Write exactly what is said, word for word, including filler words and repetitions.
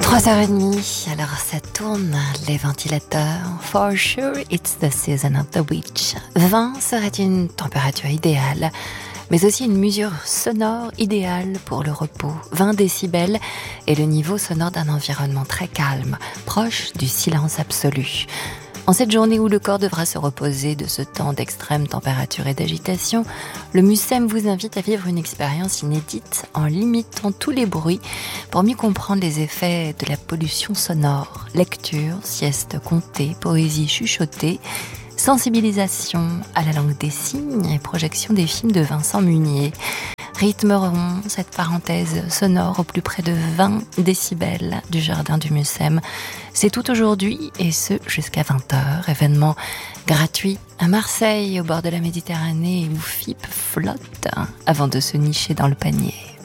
trois heures trente, alors ça tourne, les ventilateurs. For sure, it's the season of the witch. vingt serait une température idéale, mais aussi une mesure sonore idéale pour le repos. vingt décibels est le niveau sonore d'un environnement très calme, proche du silence absolu. En cette journée où le corps devra se reposer de ce temps d'extrême température et d'agitation, le Mucem vous invite à vivre une expérience inédite en limitant tous les bruits pour mieux comprendre les effets de la pollution sonore. Lecture, sieste comptée, poésie chuchotée, sensibilisation à la langue des signes et projection des films de Vincent Munier rythmeront cette parenthèse sonore au plus près de vingt décibels du jardin du Mucem. C'est tout aujourd'hui et ce jusqu'à vingt heures. Événement gratuit à Marseille au bord de la Méditerranée où F I P flotte avant de se nicher dans le panier.